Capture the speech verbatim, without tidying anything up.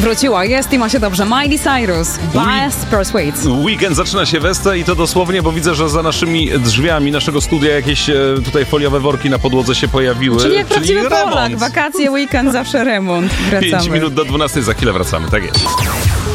Wróciła, jest i ma się dobrze. Miley Cyrus, Best Pursuit. Weekend zaczyna się wesele i to dosłownie, bo widzę, że za naszymi drzwiami naszego studia jakieś e, tutaj foliowe worki na podłodze się pojawiły. Czyli jak prawdziwy remont. Polak, wakacje, weekend, zawsze remont. Wracamy. pięć minut do dwunastej, za chwilę wracamy, tak jest.